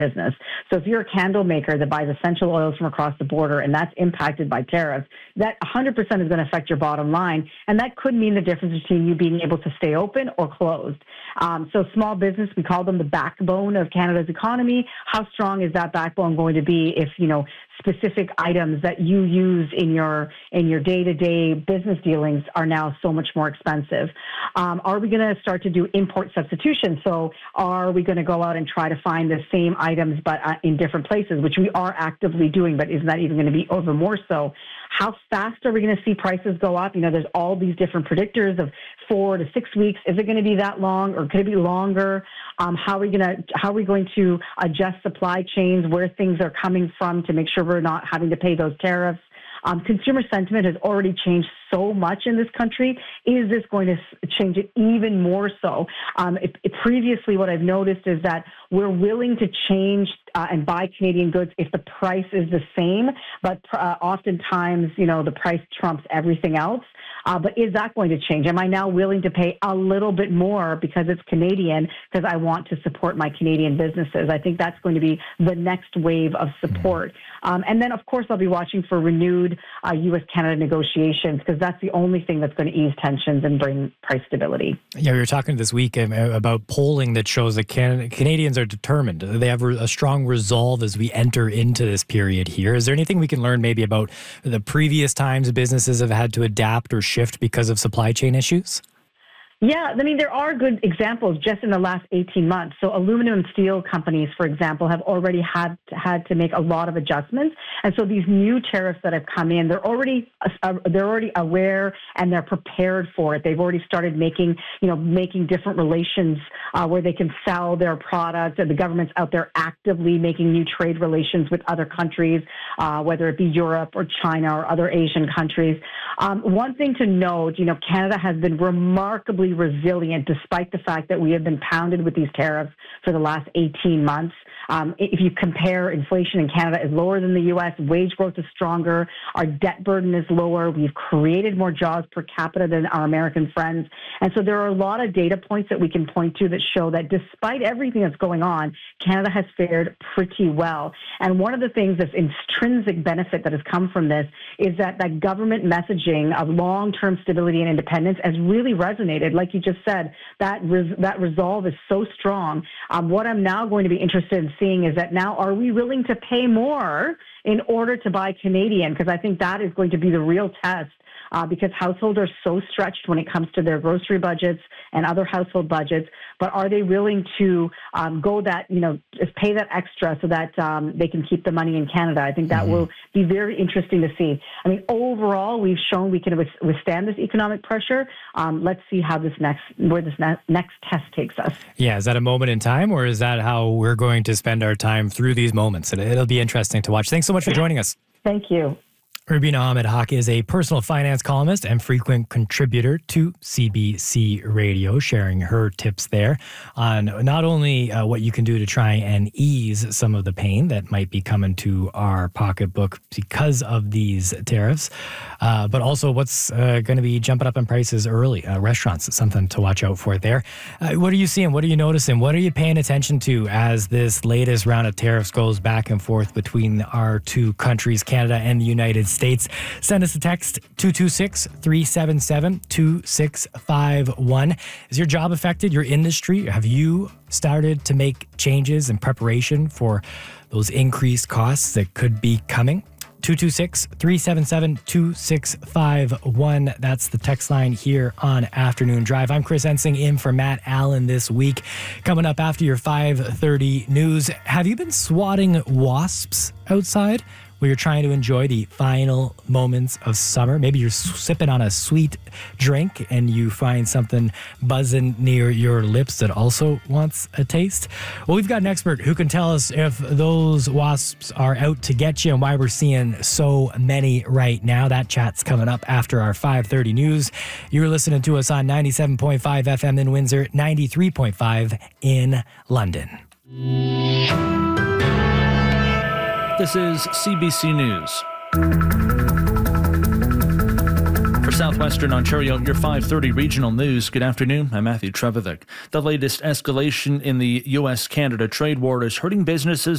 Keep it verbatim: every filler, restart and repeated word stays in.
business. So if you're a candle maker that buys essential oils from across the border and that's impacted by tariffs, that one hundred percent is going to affect your bottom line. And that could mean the difference between you being able to stay open or closed. Um, so small business, we call them the backbone of Canada's economy. How strong is that backbone going to be if, you know, specific items that you use in your in your day-to-day business dealings are now so much more expensive? Um, are we going to start to do import substitution? So are we going to go out and try to find the same items but uh, in different places, which we are actively doing, but is that even going to be over more so? How fast are we going to see prices go up? You know, there's all these different predictors of four to six weeks. Is it going to be that long, or could it be longer? Um, how are we going to how are we going to adjust supply chains, where things are coming from, to make sure we're not having to pay those tariffs? Um, consumer sentiment has already changed so much in this country. Is this going to change it even more so? Um, it, it, previously, what I've noticed is that we're willing to change uh, and buy Canadian goods if the price is the same, but uh, oftentimes, you know, the price trumps everything else. Uh, but is that going to change? Am I now willing to pay a little bit more because it's Canadian, because I want to support my Canadian businesses? I think that's going to be the next wave of support. Um, and then, of course, I'll be watching for renewed uh, U S Canada negotiations, because that's the only thing that's going to ease tensions and bring price stability. Yeah, we were talking this week about polling that shows that Can- Canadians are determined. They have a strong resolve as we enter into this period here. Is there anything we can learn maybe about the previous times businesses have had to adapt or shift because of supply chain issues? Yeah, I mean, there are good examples just in the last eighteen months. So aluminum and steel companies, for example, have already had to, had to make a lot of adjustments. And so these new tariffs that have come in, they're already uh, they're already aware and they're prepared for it. They've already started making, you know, making different relations uh, where they can sell their product. And the government's out there actively making new trade relations with other countries, uh, whether it be Europe or China or other Asian countries. Um, one thing to note, you know, Canada has been remarkably resilient despite the fact that we have been pounded with these tariffs for the last eighteen months. Um, if you compare, inflation in Canada is lower than the U S, wage growth is stronger, our debt burden is lower, we've created more jobs per capita than our American friends. And so there are a lot of data points that we can point to that show that despite everything that's going on, Canada has fared pretty well. And one of the things that's intrinsic benefit that has come from this is that that government messaging of long-term stability and independence has really resonated. Like you just said, that res- that resolve is so strong. Um, what I'm now going to be interested in seeing is that now, are we willing to pay more in order to buy Canadian? Because I think that is going to be the real test. Uh, because households are so stretched when it comes to their grocery budgets and other household budgets, but are they willing to um, go that, you know, just pay that extra so that um, they can keep the money in Canada? I think that mm-hmm. will be very interesting to see. I mean, overall, we've shown we can withstand this economic pressure. Um, let's see how this next, where this ne- next test takes us. Yeah, is that a moment in time, or is that how we're going to spend our time through these moments? It'll be interesting to watch. Thanks so much for joining us. Thank you. Rubina Ahmed-Haq is a personal finance columnist and frequent contributor to C B C Radio, sharing her tips there on not only uh, what you can do to try and ease some of the pain that might be coming to our pocketbook because of these tariffs, uh, but also what's uh, going to be jumping up in prices early. Uh, restaurants, something to watch out for there. Uh, what are you seeing? What are you noticing? What are you paying attention to as this latest round of tariffs goes back and forth between our two countries, Canada and the United States? Send us a text, two two six, three seven seven, two six five one. Is your job affected? Your industry? Have you started to make changes in preparation for those increased costs that could be coming? two two six, three seven seven, two six five one. That's the text line here on Afternoon Drive. I'm Chris Ensing in for Matt Allen this week. Coming up after your five thirty news, have you been swatting wasps outside where you're trying to enjoy the final moments of summer? Maybe you're sipping on a sweet drink and you find something buzzing near your lips that also wants a taste. Well, we've got an expert who can tell us if those wasps are out to get you and why we're seeing so many right now. That chat's coming up after our five thirty news. You're listening to us on ninety-seven point five F M in Windsor, ninety-three point five in London. This is C B C News. For Southwestern Ontario, your five thirty regional news. Good afternoon. I'm Matthew Trevethick. The latest escalation in the U S Canada trade war is hurting businesses